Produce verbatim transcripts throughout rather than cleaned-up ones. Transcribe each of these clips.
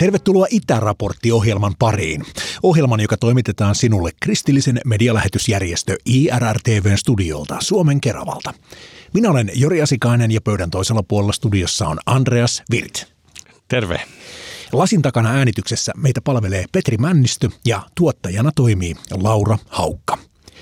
Tervetuloa Itäraportti-ohjelman pariin. Ohjelman, joka toimitetaan sinulle kristillisen medialähetysjärjestö I R R T V:n studiolta Suomen Keravalta. Minä olen Jori Asikainen ja pöydän toisella puolella studiossa on Andreas Virt. Terve. Lasin takana äänityksessä meitä palvelee Petri Männistö ja tuottajana toimii Laura Haukka.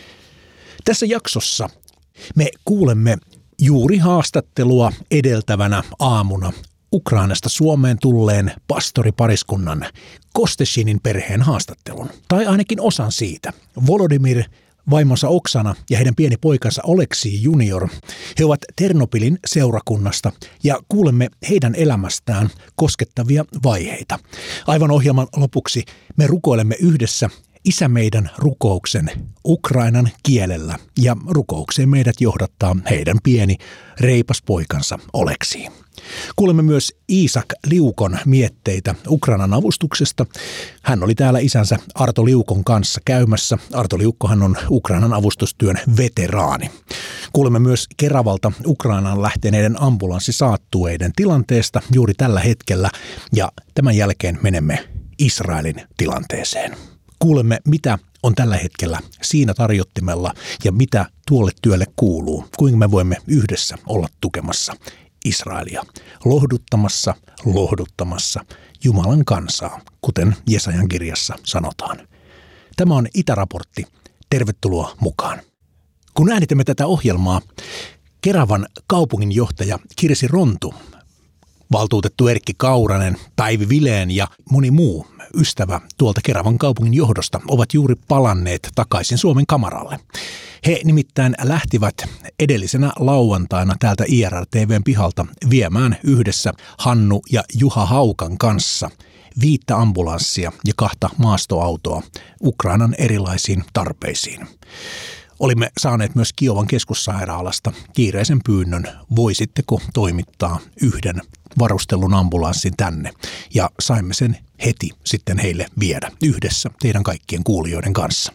Tässä jaksossa me kuulemme juuri haastattelua edeltävänä aamuna Ukrainasta Suomeen tulleen pastoripariskunnan Kosteshinin perheen haastattelun. Tai ainakin osan siitä. Volodymyr, vaimonsa Oksana ja heidän pieni poikansa Oleksii junior. He ovat Ternopilin seurakunnasta ja kuulemme heidän elämästään koskettavia vaiheita. Aivan ohjelman lopuksi me rukoilemme yhdessä Isä meidän rukouksen Ukrainan kielellä ja rukoukseen meidät johdattaa heidän pieni reipas poikansa Oleksii. Kuulemme myös Iisak Liukon mietteitä Ukrainan avustuksesta. Hän oli täällä isänsä Arto Liukon kanssa käymässä. Arto Liukkohan on Ukrainan avustustyön veteraani. Kuulemme myös Keravalta Ukrainaan lähteneiden ambulanssisaattueiden tilanteesta juuri tällä hetkellä ja tämän jälkeen menemme Israelin tilanteeseen. Kuulemme, mitä on tällä hetkellä siinä tarjottimella ja mitä tuolle työlle kuuluu, kuinka me voimme yhdessä olla tukemassa Israelia, lohduttamassa, lohduttamassa Jumalan kansaa, kuten Jesajan kirjassa sanotaan. Tämä on Itäraportti. Tervetuloa mukaan. Kun äänitämme tätä ohjelmaa, Keravan kaupunginjohtaja Kirsi Rontu, valtuutettu Erkki Kauranen, Päivi Vileen ja moni muu ystävä tuolta Keravan kaupungin johdosta ovat juuri palanneet takaisin Suomen kamaralle. He nimittäin lähtivät edellisenä lauantaina täältä I R R T V:n pihalta viemään yhdessä Hannu ja Juha Haukan kanssa viittä ambulanssia ja kahta maastoautoa Ukrainan erilaisiin tarpeisiin. Olimme saaneet myös Kiovan keskussairaalasta kiireisen pyynnön, voisitteko toimittaa yhden varustellun ambulanssin tänne, ja saimme sen heti sitten heille viedä yhdessä teidän kaikkien kuulijoiden kanssa.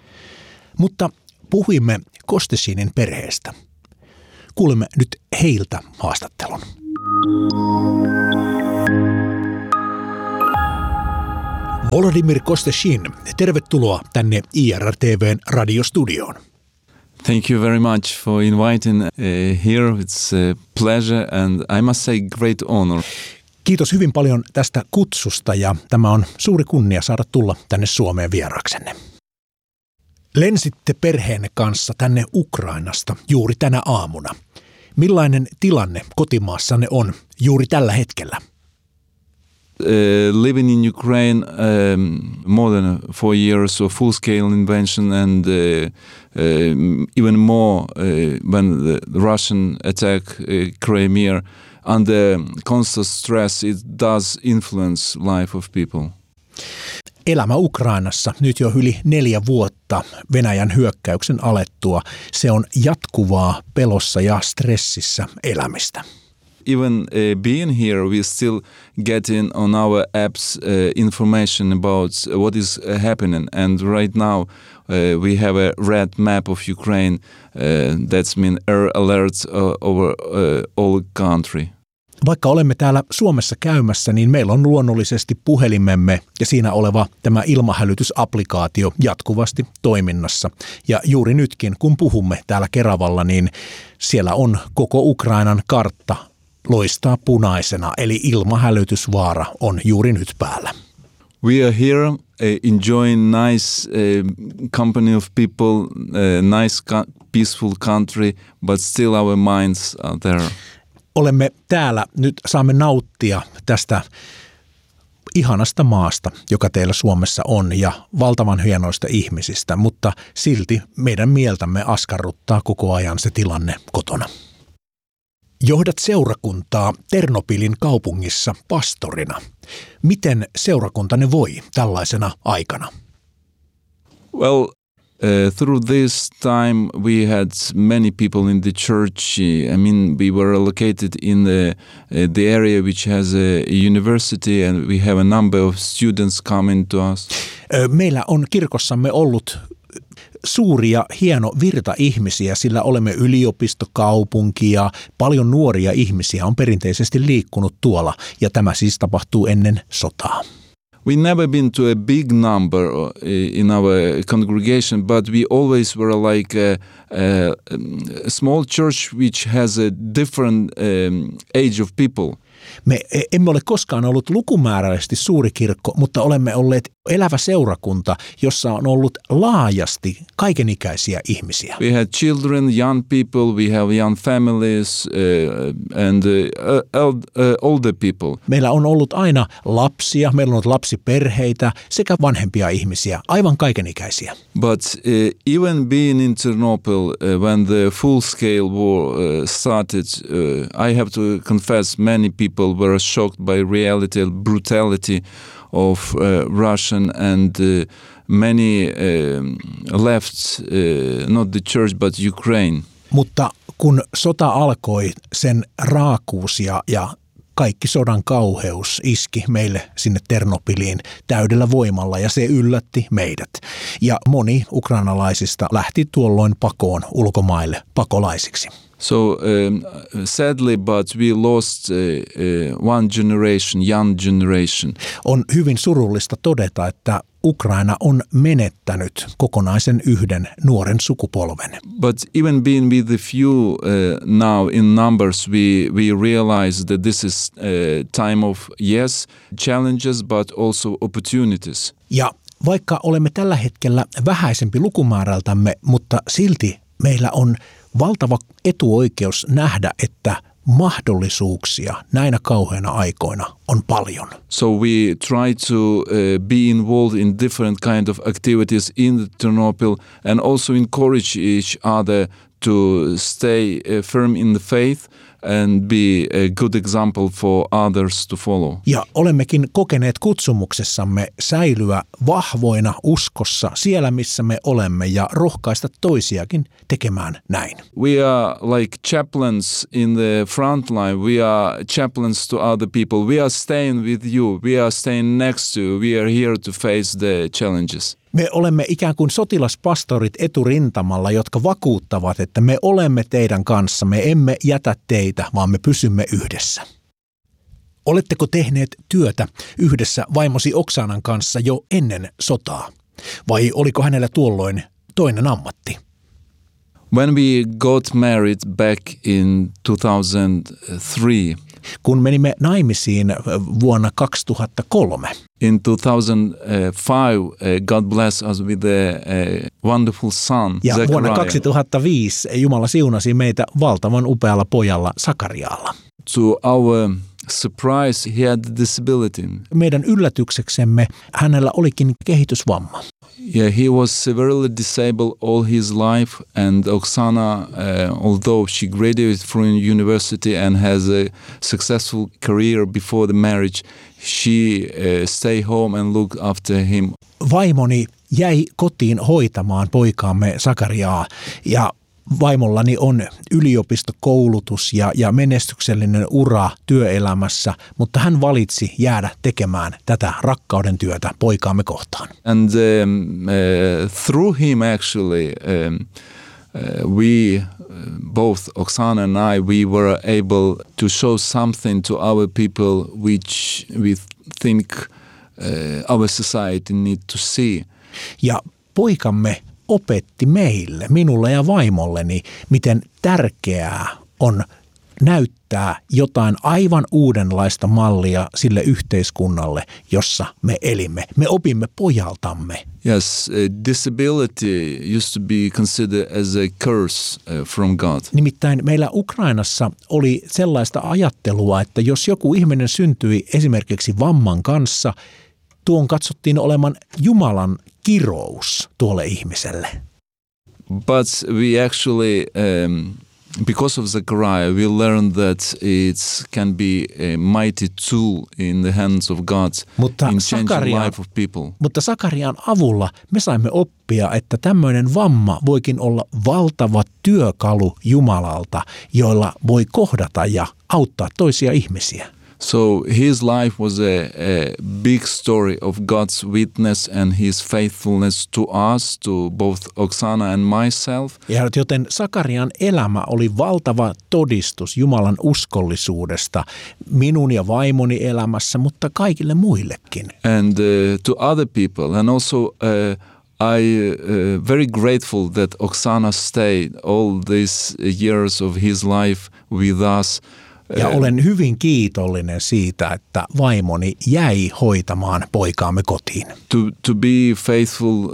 Mutta puhuimme Kosteshinin perheestä. Kuulemme nyt heiltä haastattelun. Volodymyr Kosteshin, tervetuloa tänne I R R T V:n radiostudioon. Thank you very much for inviting uh, here. It's a pleasure and I must say great honor. Kiitos hyvin paljon tästä kutsusta ja tämä on suuri kunnia saada tulla tänne Suomeen vieraksenne. Lensitte perheenne kanssa tänne Ukrainasta juuri tänä aamuna. Millainen tilanne kotimaassanne on juuri tällä hetkellä? Uh, living in Ukraine um, more than four years of full-scale invasion and uh, uh, even more uh, when the Russian attack uh, Crimea, under constant stress, it does influence life of people. Elämä Ukrainassa nyt jo yli neljä vuotta Venäjän hyökkäyksen alettua. Se on jatkuvaa pelossa ja stressissä elämistä. Even uh, being here, we still getting on our apps uh, information about what is uh, happening. And right now uh, we have a red map of Ukraine. Uh, that's mean air alerts uh, over uh, all country. Vaikka olemme täällä Suomessa käymässä, niin meillä on luonnollisesti puhelimemme ja siinä oleva tämä ilmahälytysapplikaatio jatkuvasti toiminnassa. Ja juuri nytkin, kun puhumme täällä Keravalla, niin siellä on koko Ukrainan kartta loistaa punaisena, eli ilmahälytysvaara on juuri nyt päällä. We are here uh, enjoying nice uh, company of people, uh, nice peaceful country, but still our minds are there. Olemme täällä, nyt saamme nauttia tästä ihanasta maasta, joka teillä Suomessa on, ja valtavan hienoista ihmisistä, mutta silti meidän mieltämme askarruttaa koko ajan se tilanne kotona. Johdat seurakuntaa Ternopilin kaupungissa pastorina. Miten seurakuntanne voi tällaisena aikana? Well, uh, through this time we had many people in the church. I mean, we were located in the, uh, the area which has a university and we have a number of students coming to us. Meillä on kirkossamme ollut suuri ja hieno virta ihmisiä, sillä olemme yliopistokaupunki ja paljon nuoria ihmisiä on perinteisesti liikkunut tuolla, ja tämä siis tapahtuu ennen sotaa. We never been to a big number in our congregation, but we always were like a, a, a small church which has a different um, age of people. Me emme ole koskaan ollut lukumääräisesti suuri kirkko, mutta olemme olleet elävä seurakunta, jossa on ollut laajasti kaikenikäisiä ihmisiä. We had children, young people, we have young families uh, and uh, uh, older people. Meillä on ollut aina lapsia, meillä on ollut lapsiperheitä sekä vanhempia ihmisiä, aivan kaikenikäisiä. But uh, even being in Ternopil uh, when the full-scale war uh, started, uh, I have to confess many people were shocked by reality and brutality of uh, Russian and uh, many uh, left uh, not the church but Ukraine. Mutta kun sota alkoi, sen raakuus ja, ja kaikki sodan kauheus iski meille sinne Ternopiliin täydellä voimalla ja se yllätti meidät. Ja moni ukrainalaisista lähti tuolloin pakoon ulkomaille pakolaisiksi. So um, sadly, but we lost uh, uh, one generation, young generation. On hyvin surullista todeta, että Ukraina on menettänyt kokonaisen yhden nuoren sukupolven. But even being with the few uh, now in numbers, we we realize that this is a time of yes challenges, but also opportunities. Ja vaikka olemme tällä hetkellä vähäisempi lukumäärältämme, mutta silti meillä on valtava etuoikeus nähdä, että mahdollisuuksia näinä kauheina aikoina on paljon. So we try to uh, be involved in different kind of activities in the Ternopil and also encourage each other to stay uh, firm in the faith and be a good example for others to follow. Ja olemmekin kokeneet kutsumuksessamme säilyä vahvoina uskossa siellä, missä me olemme ja rohkaista toisiakin tekemään näin. We are like chaplains in the front line. We are chaplains to other people. We are staying with you. We are staying next to you. We are here to face the challenges. Me olemme ikään kuin sotilaspastorit eturintamalla, jotka vakuuttavat, että me olemme teidän kanssa, me emme jätä teitä, vaan me pysymme yhdessä. Oletteko tehneet työtä yhdessä vaimosi Oksanan kanssa jo ennen sotaa? Vai oliko hänellä tuolloin toinen ammatti? When we got married back in two thousand three, kun menimme naimisiin vuonna kaksituhattakolme. In two thousand five, uh, God blessed us with a, a wonderful son, ja Zechariah. Vuonna kaksituhattaviisi Jumala siunasi meitä valtavan upealla pojalla Sakarialla. To our surprise, he had disability. Meidän yllätykseksemme hänellä olikin kehitysvamma. Yeah, he was severely disabled all his life, and Oksana, uh, although she graduated from university and has a successful career before the marriage, she uh, stayed home and looked after him. Vaimoni jäi kotiin hoitamaan poikaamme Sakariaa, ja vaimollani on yliopistokoulutus ja, ja menestyksellinen ura työelämässä, mutta hän valitsi jäädä tekemään tätä rakkauden työtä poikaamme kohtaan. And um, uh, through him actually um, uh, we uh, both Oksana and I we were able to show something to our people which we think uh, our society need to see. Ja poikamme opetti meille, minulle ja vaimolleni, miten tärkeää on näyttää jotain aivan uudenlaista mallia sille yhteiskunnalle, jossa me elimme. Me opimme pojaltamme. Yes, uh, disability used to be considered as a curse uh, from God. Nimittäin meillä Ukrainassa oli sellaista ajattelua, että jos joku ihminen syntyi esimerkiksi vamman kanssa, tuon katsottiin olevan Jumalan kirous tuolle ihmiselle. But we actually, um, because of Zechariah, we learned that it can be a mighty tool in the hands of God mutta in changing Sakaria, life of people. Mutta Sakarian avulla me saimme oppia, että tämmöinen vamma voikin olla valtava työkalu Jumalalta, jolla voi kohdata ja auttaa toisia ihmisiä. So his life was a, a big story of God's witness and his faithfulness to us, to both Oksana and myself. Ja joten Sakarian elämä oli valtava todistus Jumalan uskollisuudesta minun ja vaimoni elämässä, mutta kaikille muillekin. And uh, to other people, and also uh, I uh, very grateful that Oksana stayed all these years of his life with us. Ja olen hyvin kiitollinen siitä, että vaimoni jäi hoitamaan poikaamme kotiin. To, to be faithful uh,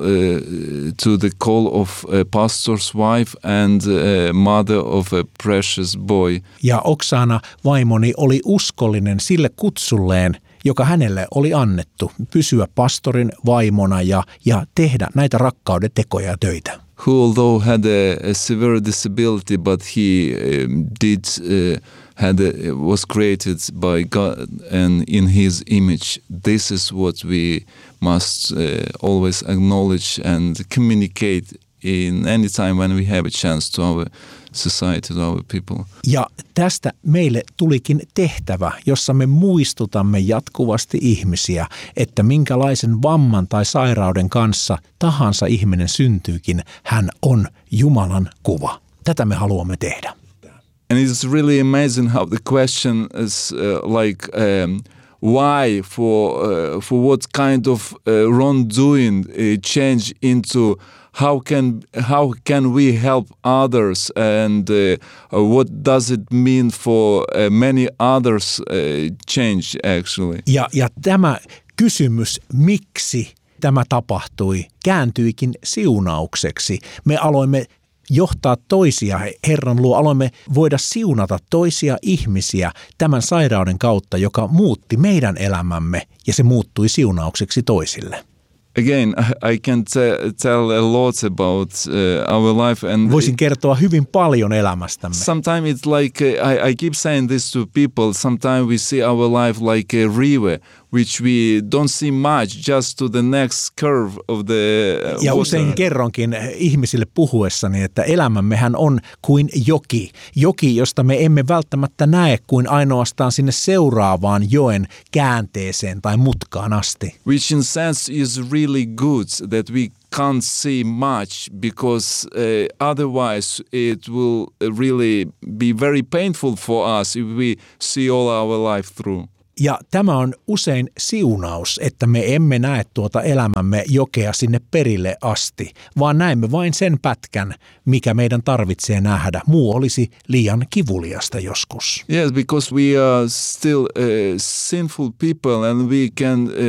to the call of a pastor's wife and a mother of a precious boy. Ja Oksana, vaimoni, oli uskollinen sille kutsulleen, joka hänelle oli annettu, pysyä pastorin vaimona ja, ja tehdä näitä rakkauden tekoja ja töitä. Who although had a, a severe disability, but he um, did uh, had a, was created by God and in His image. This is what we must uh, always acknowledge and communicate in any time when we have a chance to our society, to our people. Ja tästä meille tulikin tehtävä, jossa me muistutamme jatkuvasti ihmisiä, että minkälaisen vamman tai sairauden kanssa tahansa ihminen syntyykin, hän on Jumalan kuva. Tätä me haluamme tehdä. And it's really amazing how the question is uh, like um, why, for uh, for what kind of uh, wrongdoing uh, change into how can how can we help others, and uh, uh, what does it mean for uh, many others uh, change actually. Ja, ja tämä kysymys, miksi tämä tapahtui, kääntyikin siunaukseksi. Me aloimme johtaa toisia Herran luo, aloimme voida siunata toisia ihmisiä tämän sairauden kautta, joka muutti meidän elämämme ja se muuttui siunaukseksi toisille. Again, I can t- tell a lot about uh, our life, and voisin kertoa hyvin paljon elämästämme. Sometimes it's like uh, I, I keep saying this to people. Sometimes we see our life like a river, which we don't see much, just to the next curve of the uh, Ja water. usein kerronkin ihmisille puhuessani, että elämämmehän on kuin joki. Joki, josta me emme välttämättä näe kuin ainoastaan sinne seuraavaan joen käänteeseen tai mutkaan asti. Which in sense is really good that we can't see much, because uh, otherwise it will really be very painful for us if we see all our life through. Ja tämä on usein siunaus, että me emme näe tuota elämämme jokea sinne perille asti, vaan näemme vain sen pätkän, mikä meidän tarvitsee nähdä. Muu olisi liian kivuliasta joskus. Yes, because we are still uh, sinful people, and we can uh,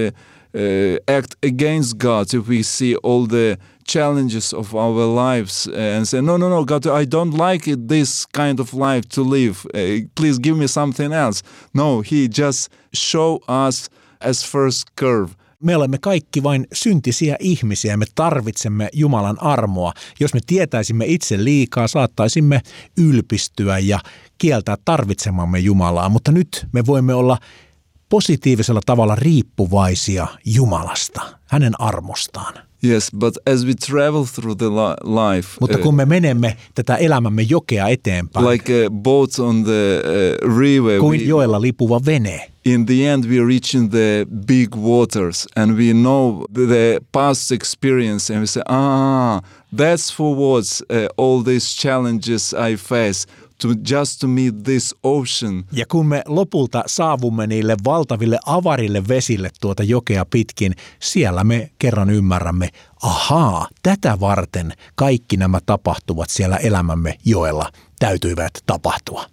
uh, act against God if we see all the challenges of our lives and say, no, no, no, God, I don't like it, this kind of life to live. Uh, please give me something else. No, He just show us as first curve. Me olemme kaikki vain syntisiä ihmisiä, me tarvitsemme Jumalan armoa. Jos me tietäisimme itse liikaa, saattaisimme ylpistyä ja kieltää tarvitsemamme Jumalaa, mutta nyt me voimme olla positiivisella tavalla riippuvaisia Jumalasta, hänen armostaan. Yes, but as we travel through the li- life, Mutta kun me menemme tätä elämämme jokea eteenpäin, like a boat on the uh, river, kuin we, joella lipuva vene, in the end we reach in the big waters, and we know the past experience, and we say, ah, that's for what uh, all these challenges I face. To just to meet this ocean. Ja kun me lopulta saavumme niille valtaville avarille vesille tuota jokea pitkin, siellä me kerran ymmärrämme, ahaa, tätä varten kaikki nämä tapahtuvat siellä elämämme joella täytyivät tapahtua.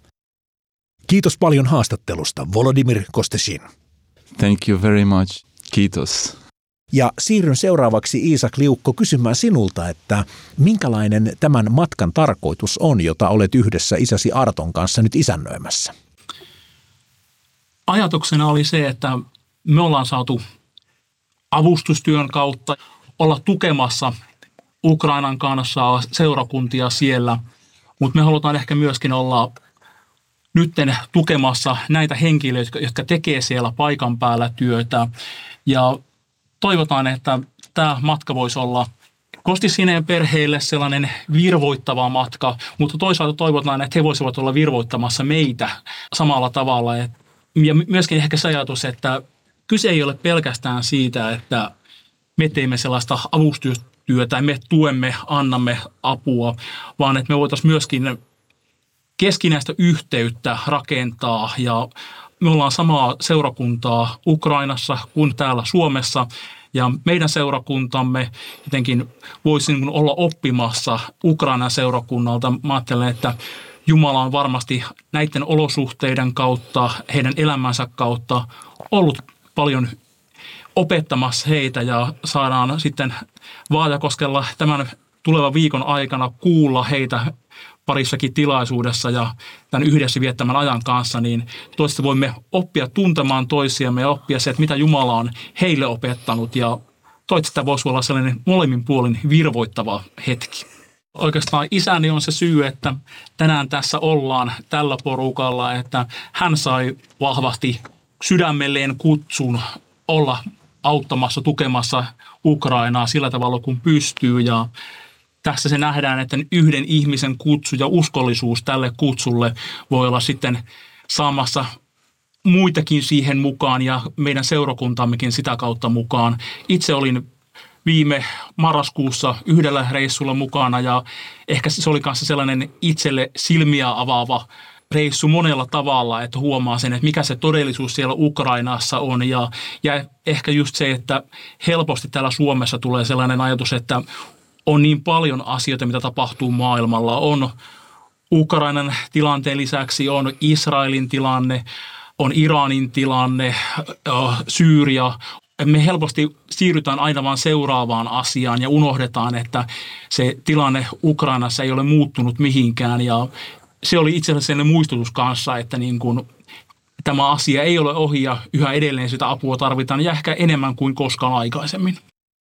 Kiitos paljon haastattelusta, Volodymyr Kosteshin. Thank you very much. Kiitos. Ja siirryn seuraavaksi, Iisak Liukko, kysymään sinulta, että minkälainen tämän matkan tarkoitus on, jota olet yhdessä isäsi Arton kanssa nyt isännöimässä? Ajatuksena oli se, että me ollaan saatu avustustyön kautta olla tukemassa Ukrainan kanssa seurakuntia siellä, mutta me halutaan ehkä myöskin olla nytten tukemassa näitä henkilöitä, jotka tekee siellä paikan päällä työtä, ja toivotaan, että tämä matka voisi olla Kostisineen perheille sellainen virvoittava matka, mutta toisaalta toivotaan, että he voisivat olla virvoittamassa meitä samalla tavalla, että Ja myöskin ehkä se ajatus, että kyse ei ole pelkästään siitä, että me teemme sellaista avustustyötä ja me tuemme, annamme apua, vaan että me voitaisiin myöskin keskinäistä yhteyttä rakentaa ja me ollaan samaa seurakuntaa Ukrainassa kuin täällä Suomessa ja meidän seurakuntamme jotenkin voisi olla oppimassa Ukrainan seurakunnalta. Mä ajattelen, että Jumala on varmasti näiden olosuhteiden kautta, heidän elämänsä kautta ollut paljon opettamassa heitä ja saadaan sitten Vaajakoskella tämän tulevan viikon aikana kuulla heitä parissakin tilaisuudessa ja tämän yhdessä viettämän ajan kanssa, niin toista voimme oppia tuntemaan toisiamme ja oppia se, että mitä Jumala on heille opettanut ja toista voisi olla sellainen molemmin puolin virvoittava hetki. Oikeastaan isäni on se syy, että tänään tässä ollaan tällä porukalla, että hän sai vahvasti sydämelleen kutsun olla auttamassa, tukemassa Ukrainaa sillä tavalla, kun pystyy. Ja tässä se nähdään, että yhden ihmisen kutsu ja uskollisuus tälle kutsulle voi olla sitten saamassa muitakin siihen mukaan ja meidän seurakuntammekin sitä kautta mukaan. Itse olin viime marraskuussa yhdellä reissulla mukana ja ehkä se oli kanssa sellainen itselle silmiä avaava reissu monella tavalla, että huomaa sen, että mikä se todellisuus siellä Ukrainassa on ja, ja ehkä just se, että helposti täällä Suomessa tulee sellainen ajatus, että on niin paljon asioita, mitä tapahtuu maailmalla. On Ukrainan tilanteen lisäksi on Israelin tilanne, on Iranin tilanne, Syyria. Me helposti siirrytään aina vaan seuraavaan asiaan ja unohdetaan, että se tilanne Ukrainassa ei ole muuttunut mihinkään. Ja se oli itse asiassa sellainen muistutus kanssa, että niin kuin tämä asia ei ole ohi ja yhä edelleen sitä apua tarvitaan ja ehkä enemmän kuin koskaan aikaisemmin.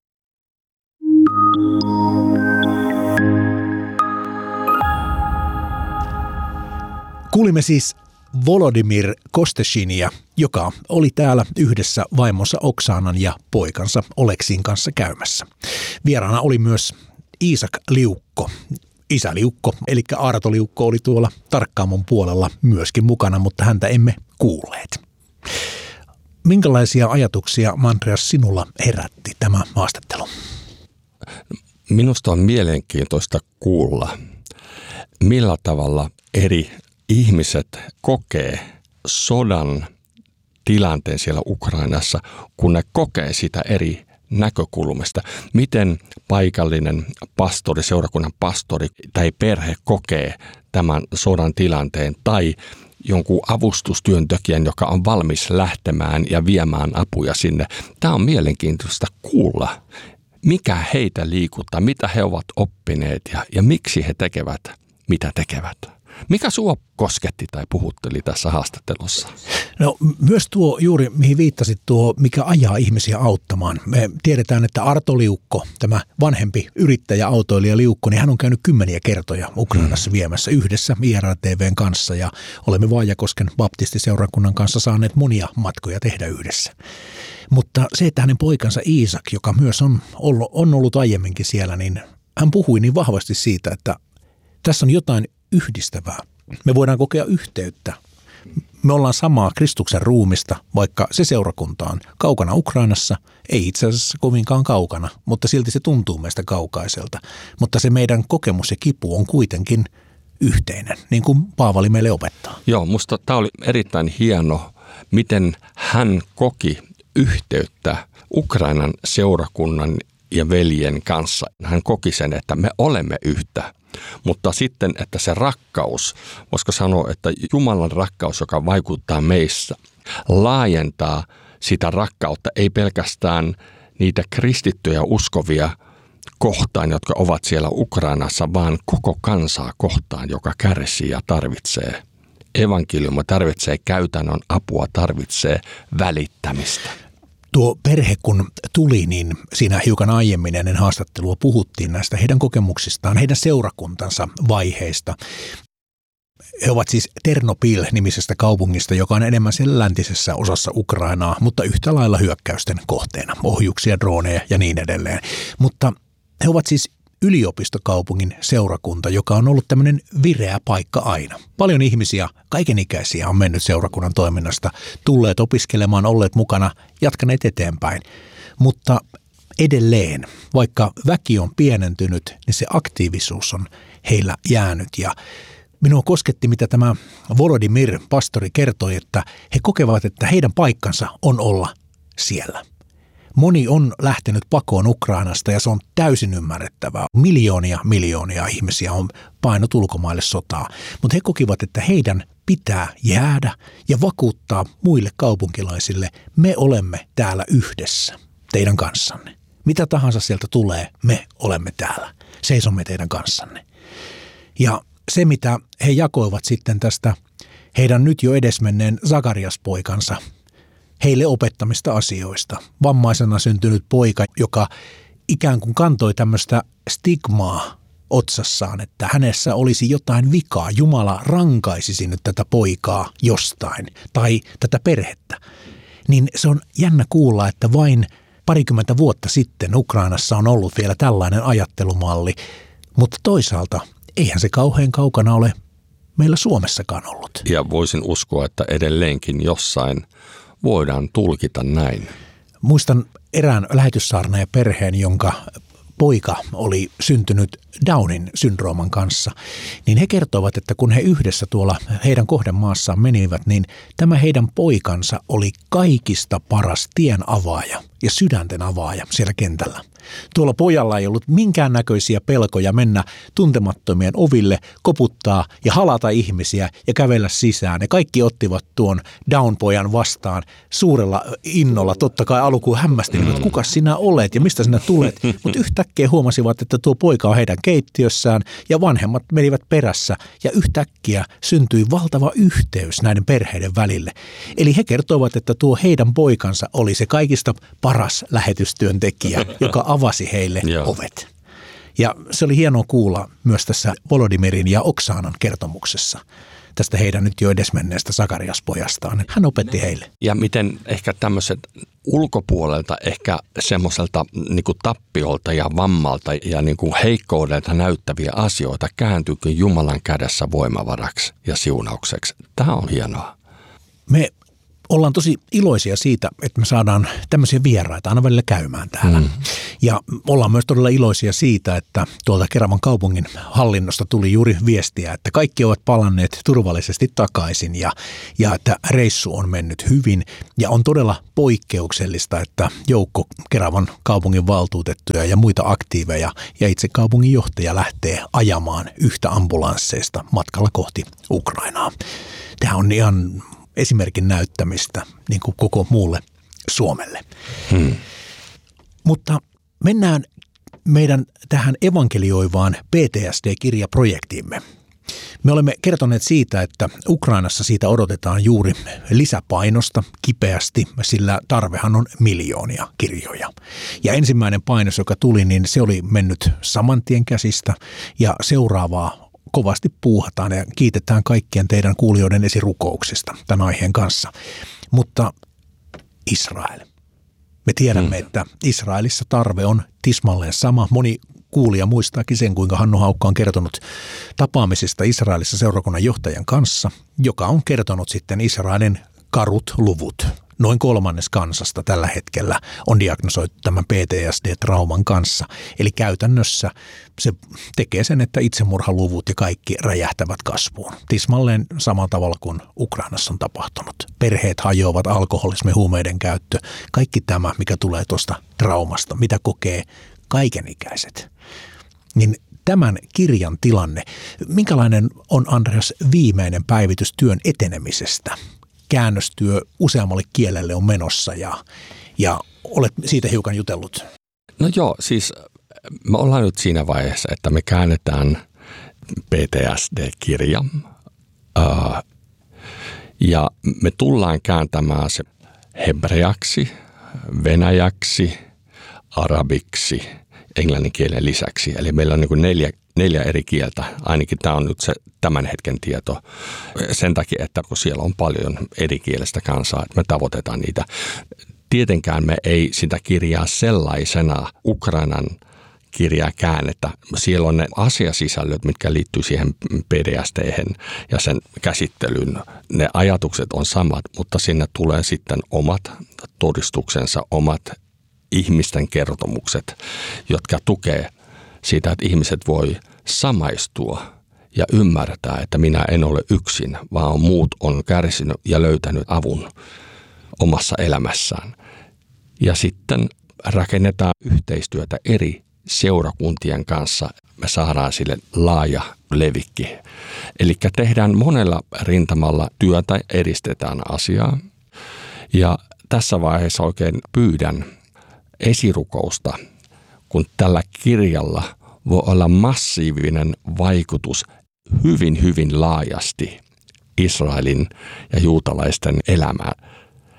Kuulimme siis Volodymyr Kosteshinia, joka oli täällä yhdessä vaimonsa Oksanan ja poikansa Oleksin kanssa käymässä. Vieraana oli myös Iisak Liukko, isä Liukko, eli Arto Liukko oli tuolla Tarkkaamon puolella myöskin mukana, mutta häntä emme kuulleet. Minkälaisia ajatuksia, Andreas, sinulla herätti tämä haastattelu? Minusta on mielenkiintoista kuulla, millä tavalla eri ihmiset kokee sodan tilanteen siellä Ukrainassa, kun ne kokee sitä eri näkökulmasta. Miten paikallinen pastori, seurakunnan pastori tai perhe kokee tämän sodan tilanteen tai jonkun avustustyöntekijän, joka on valmis lähtemään ja viemään apuja sinne. Tämä on mielenkiintoista kuulla, mikä heitä liikuttaa, mitä he ovat oppineet ja, ja miksi he tekevät, mitä tekevät. Mikä sinua kosketti tai puhutteli tässä haastattelussa? No myös tuo juuri, mihin viittasit, tuo, mikä ajaa ihmisiä auttamaan. Me tiedetään, että Arto Liukko, tämä vanhempi yrittäjä, autoilija Liukko, niin hän on käynyt kymmeniä kertoja Ukrainassa viemässä yhdessä I R T V:n kanssa ja olemme Vaajakosken baptistiseurakunnan kanssa saaneet monia matkoja tehdä yhdessä. Mutta se, että hänen poikansa Iisak, joka myös on ollut, on ollut aiemminkin siellä, niin hän puhui niin vahvasti siitä, että tässä on jotain yhdistävää. Me voidaan kokea yhteyttä. Me ollaan samaa Kristuksen ruumista, vaikka se seurakunta on kaukana Ukrainassa, ei itse asiassa kovinkaan kaukana, mutta silti se tuntuu meistä kaukaiselta. Mutta se meidän kokemus ja kipu on kuitenkin yhteinen, niin kuin Paavali meille opettaa. Joo, musta tämä oli erittäin hieno, miten hän koki yhteyttä Ukrainan seurakunnan ja veljen kanssa. Hän koki sen, että me olemme yhtä. Mutta sitten, että se rakkaus, voisiko sanoa, että Jumalan rakkaus, joka vaikuttaa meissä, laajentaa sitä rakkautta, ei pelkästään niitä kristittyjä uskovia kohtaan, jotka ovat siellä Ukrainassa, vaan koko kansaa kohtaan, joka kärsii ja tarvitsee evankeliumia, tarvitsee käytännön apua, tarvitsee välittämistä. Tuo perhe kun tuli, niin siinä hiukan aiemmin ennen haastattelua puhuttiin näistä heidän kokemuksistaan, heidän seurakuntansa vaiheista. He ovat siis Ternopil-nimisestä kaupungista, joka on enemmän siellä läntisessä osassa Ukrainaa, mutta yhtä lailla hyökkäysten kohteena, ohjuksia, droneja ja niin edelleen. Mutta he ovat siis yliopistokaupungin seurakunta, joka on ollut tämmöinen vireä paikka aina. Paljon ihmisiä, kaikenikäisiä on mennyt seurakunnan toiminnasta, tulleet opiskelemaan, olleet mukana, jatkaneet eteenpäin. Mutta edelleen, vaikka väki on pienentynyt, niin se aktiivisuus on heillä jäänyt. Ja minua kosketti, mitä tämä Volodymyr, pastori, kertoi, että he kokevat, että heidän paikkansa on olla siellä. Moni on lähtenyt pakoon Ukrainasta ja se on täysin ymmärrettävää. Miljoonia, miljoonia ihmisiä on painut ulkomaille sotaa, mutta he kokivat, että heidän pitää jäädä ja vakuuttaa muille kaupunkilaisille, me olemme täällä yhdessä teidän kanssanne. Mitä tahansa sieltä tulee, me olemme täällä, seisomme teidän kanssanne. Ja se, mitä he jakoivat sitten tästä heidän nyt jo edesmenneen Zakarias-poikansa heille opettamista asioista. Vammaisena syntynyt poika, joka ikään kuin kantoi tämmöistä stigmaa otsassaan, että hänessä olisi jotain vikaa. Jumala rankaisisi nyt tätä poikaa jostain tai tätä perhettä. Niin se on jännä kuulla, että vain parikymmentä vuotta sitten Ukrainassa on ollut vielä tällainen ajattelumalli, mutta toisaalta eihän se kauhean kaukana ole meillä Suomessakaan ollut. Ja voisin uskoa, että edelleenkin jossain voidaan tulkita näin. Muistan erään lähetyssaarnaajan perheen, jonka poika oli syntynyt Downin syndrooman kanssa, niin he kertoivat, että kun he yhdessä tuolla heidän kohdemaassaan menivät, niin tämä heidän poikansa oli kaikista paras tien avaaja ja sydänten avaaja siellä kentällä. Tuolla pojalla ei ollut minkäännäköisiä pelkoja mennä tuntemattomien oville, koputtaa ja halata ihmisiä ja kävellä sisään. Ja kaikki ottivat tuon Down-pojan vastaan suurella innolla. Totta kai alkuun hämmästelivät, että kuka sinä olet ja mistä sinä tulet. Mutta yhtäkkiä huomasivat, että tuo poika on heidän keittiössään ja vanhemmat menivät perässä. Ja yhtäkkiä syntyi valtava yhteys näiden perheiden välille. Eli he kertoivat, että tuo heidän poikansa oli se kaikista paras lähetystyöntekijä, joka avasi heille Joo. ovet. Ja se oli hienoa kuulla myös tässä Volodymyrin ja Oksanan kertomuksessa tästä heidän nyt jo edesmenneestä Zakarias-pojastaan. Hän opetti heille. Ja miten ehkä tämmöiset ulkopuolelta, ehkä semmoiselta niin kuin tappiolta ja vammalta ja niin kuin heikkoudelta näyttäviä asioita kääntyykin Jumalan kädessä voimavaraksi ja siunaukseksi. Tämä on hienoa. Me ollaan tosi iloisia siitä, että me saadaan tämmöisiä vieraita aina välillä käymään täällä. Mm. Ja ollaan myös todella iloisia siitä, että tuolta Keravan kaupungin hallinnosta tuli juuri viestiä, että kaikki ovat palanneet turvallisesti takaisin ja, ja että reissu on mennyt hyvin. Ja on todella poikkeuksellista, että joukko Keravan kaupungin valtuutettuja ja muita aktiiveja ja itse kaupungin johtaja lähtee ajamaan yhtä ambulansseista matkalla kohti Ukrainaa. Tämä on ihan esimerkin näyttämistä niin kuin koko muulle Suomelle. Hmm. Mutta mennään meidän tähän evankelioivaan P T S D-kirjaprojektiimme. Me olemme kertoneet siitä, että Ukrainassa siitä odotetaan juuri lisäpainosta kipeästi, sillä tarvehan on miljoonia kirjoja. Ja ensimmäinen painos, joka tuli, niin se oli mennyt saman tien käsistä ja seuraavaa kovasti puuhataan ja kiitetään kaikkien teidän kuulijoiden esirukouksista tämän aiheen kanssa. Mutta Israel. Me tiedämme, mm. että Israelissa tarve on tismalleen sama. Moni kuulija muistaakin sen, kuinka Hannu Haukka on kertonut tapaamisesta Israelissa seurakunnan johtajan kanssa, joka on kertonut sitten Israelin karut luvut. Noin kolmannes kansasta tällä hetkellä on diagnosoitu tämän P T S D-trauman kanssa. Eli käytännössä se tekee sen, että itsemurhaluvut ja kaikki räjähtävät kasvuun. Tismalleen samalla tavalla kuin Ukrainassa on tapahtunut. Perheet hajoavat, alkoholismi, huumeiden käyttö. Kaikki tämä, mikä tulee tuosta traumasta, mitä kokee kaikenikäiset. Niin tämän kirjan tilanne, minkälainen on, Andreas, viimeinen päivitys työn etenemisestä? Käännöstyö useammalle kielelle on menossa ja, ja olet siitä hiukan jutellut. No joo, siis me ollaan nyt siinä vaiheessa, että me käännetään P T S D-kirja uh, ja me tullaan kääntämään se hebreaksi, venäjäksi, arabiksi, englannin kielen lisäksi. Eli meillä on niin kuin neljä Neljä eri kieltä, ainakin tämä on nyt se tämän hetken tieto, sen takia, että kun siellä on paljon eri kielestä kansaa, että me tavoitetaan niitä. Tietenkään me ei sitä kirjaa sellaisena Ukrainan kirjaa käännetä. Siellä on ne asiasisällöt, mitkä liittyy siihen P D S T:hen ja sen käsittelyyn. Ne ajatukset on samat, mutta sinne tulee sitten omat todistuksensa, omat ihmisten kertomukset, jotka tukee sitä, että ihmiset voi samaistua ja ymmärtää, että minä en ole yksin, vaan muut on kärsinyt ja löytänyt avun omassa elämässään. Ja sitten rakennetaan yhteistyötä eri seurakuntien kanssa. Me saadaan sille laaja levikki. Eli tehdään monella rintamalla työtä, edistetään asiaa. Ja tässä vaiheessa oikein pyydän esirukousta, kun tällä kirjalla voi olla massiivinen vaikutus hyvin, hyvin laajasti Israelin ja juutalaisten elämään,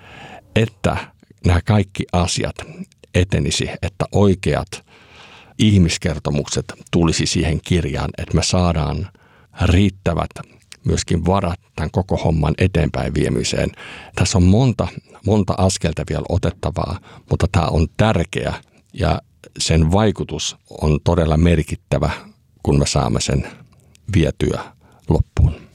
että nämä kaikki asiat etenisi, että oikeat ihmiskertomukset tulisi siihen kirjaan, että me saadaan riittävät myöskin varat tämän koko homman eteenpäin viemiseen. Tässä on monta, monta askelta vielä otettavaa, mutta tämä on tärkeä ja sen vaikutus on todella merkittävä, kun me saamme sen vietyä loppuun.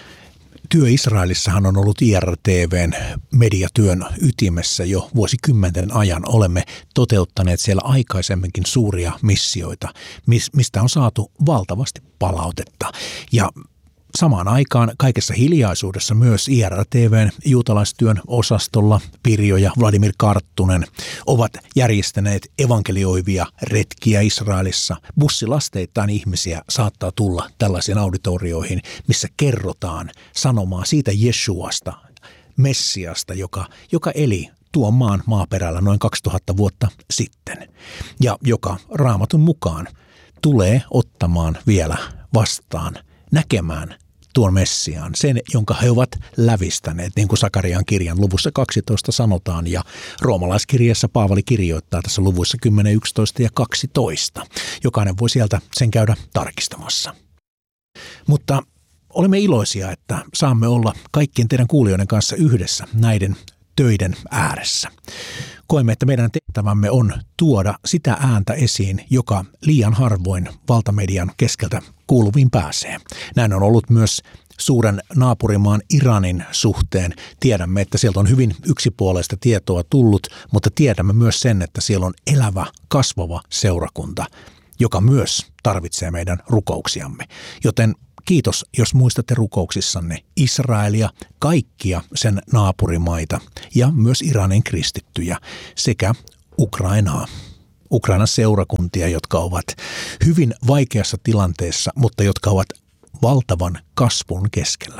Työ Israelissahan on ollut I R T V:n mediatyön ytimessä jo vuosikymmenten ajan. Olemme toteuttaneet siellä aikaisemminkin suuria missioita, mistä on saatu valtavasti palautetta. Ja samaan aikaan kaikessa hiljaisuudessa myös I R T V:n juutalaistyön osastolla Pirjo ja Vladimir Karttunen ovat järjestäneet evankelioivia retkiä Israelissa. Bussilasteittain ihmisiä saattaa tulla tällaisiin auditorioihin, missä kerrotaan sanomaa siitä Jeshuasta, Messiasta, joka, joka eli tuon maan maaperällä noin kaksituhatta vuotta sitten ja joka Raamatun mukaan tulee ottamaan vielä vastaan, näkemään tuon Messiaan, sen, jonka he ovat lävistäneet, niin kuin Sakarian kirjan luvussa kaksitoista sanotaan, ja roomalaiskirjassa Paavali kirjoittaa tässä luvuissa kymmenen, yksitoista ja kaksitoista. Jokainen voi sieltä sen käydä tarkistamassa. Mutta olemme iloisia, että saamme olla kaikkien teidän kuulijoiden kanssa yhdessä näiden töiden ääressä. Koemme, että meidän tehtävämme on tuoda sitä ääntä esiin, joka liian harvoin valtamedian keskeltä kuuluviin pääsee. Näin on ollut myös suuren naapurimaan Iranin suhteen. Tiedämme, että sieltä on hyvin yksipuolista tietoa tullut, mutta tiedämme myös sen, että siellä on elävä, kasvava seurakunta, joka myös tarvitsee meidän rukouksiamme. Joten kiitos, jos muistatte rukouksissanne Israelia, kaikkia sen naapurimaita ja myös Iranin kristittyjä sekä Ukrainaa. Ukrainan seurakuntia, jotka ovat hyvin vaikeassa tilanteessa, mutta jotka ovat valtavan kasvun keskellä.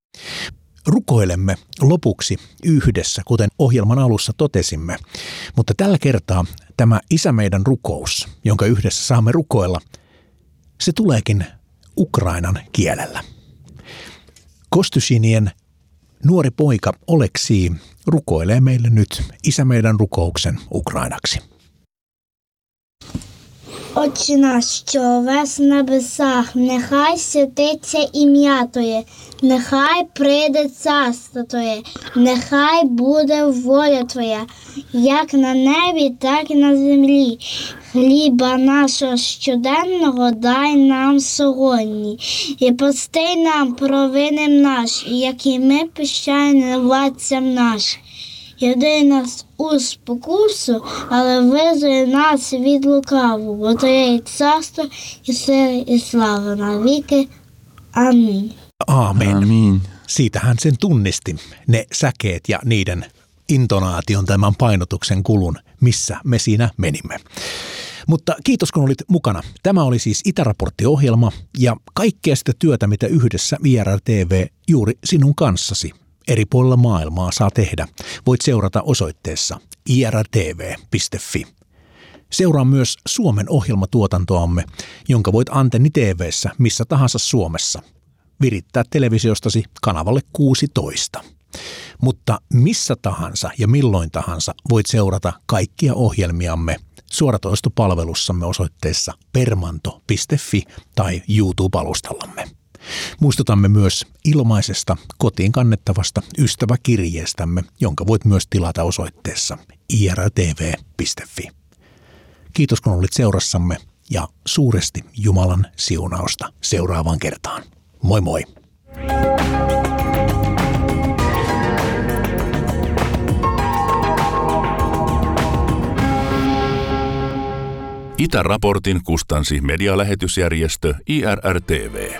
Rukoilemme lopuksi yhdessä, kuten ohjelman alussa totesimme, mutta tällä kertaa tämä Isä meidän rukous, jonka yhdessä saamme rukoilla, se tuleekin Ukrainan kielellä. Kostyshinien nuori poika Oleksii rukoilee meille nyt Isä meidän rukouksen ukrainaksi. Отче наш, що вес в небесах, нехай святиться ім'я Твоє, нехай прийде царство Твоє, нехай буде воля Твоя, як на небі, так і на землі. Хліба нашого щоденного дай нам сьогодні, і прости нам провини наші, як і ми прощаємо винуватцям нашим. І вдай нас у спокусу, але визволи нас від лукавого, бо Твоє і царство, і сила, і слава навіки. Амінь. Aamen. Amiin. Siitä hän sen tunnisti, ne säkeet ja niiden intonaation, tämän painotuksen kulun, missä me siinä menimme. Mutta kiitos, kun olit mukana. Tämä oli siis Itäraportti-ohjelma ja kaikkea sitä työtä, mitä yhdessä I R T V juuri sinun kanssasi eri puolilla maailmaa saa tehdä. Voit seurata osoitteessa i r t v piste f i. Seuraa myös Suomen ohjelmatuotantoamme, jonka voit Antenni T V:ssä missä tahansa Suomessa virittää televisiostasi kanavalle kuusitoista. Mutta missä tahansa ja milloin tahansa voit seurata kaikkia ohjelmiamme suoratoistopalvelussamme osoitteessa permanto piste f i tai YouTube-alustallamme. Muistutamme myös ilmaisesta kotiin kannettavasta ystäväkirjeestämme, jonka voit myös tilata osoitteessa i r t v piste f i. Kiitos kun olit seurassamme ja suuresti Jumalan siunausta seuraavaan kertaan. Moi moi! Itäraportin kustansi medialähetysjärjestö I R R T V.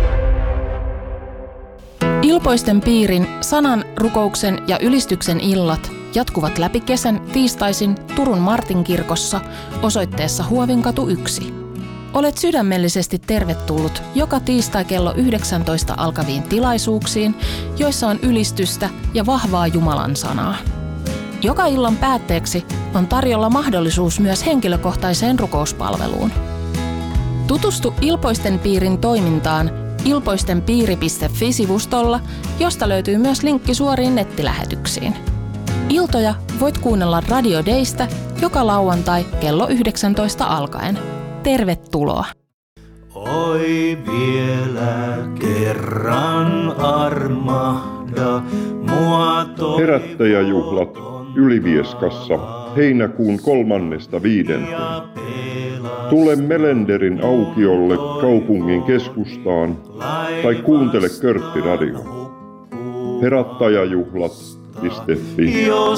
Ilpoisten piirin sanan, rukouksen ja ylistyksen illat jatkuvat läpi kesän tiistaisin Turun Martinkirkossa osoitteessa Huovinkatu yksi. Olet sydämellisesti tervetullut joka tiistai kello yhdeksäntoista alkaviin tilaisuuksiin, joissa on ylistystä ja vahvaa Jumalan sanaa. Joka illan päätteeksi on tarjolla mahdollisuus myös henkilökohtaiseen rukouspalveluun. Tutustu Ilpoisten piirin toimintaan ilpoistenpiiri piste fi-sivustolla, josta löytyy myös linkki suoriin nettilähetyksiin. Iltoja voit kuunnella Radio Daystä joka lauantai kello yhdeksäntoista alkaen. Tervetuloa! Oi vielä kerran armahda mua toi. Herättäjäjuhlat Ylivieskassa heinäkuun kolmannesta viidenteen. Tule Melenderin aukiolle kaupungin keskustaan tai kuuntele Körtti Radio. Herättäjäjuhlat piste fi.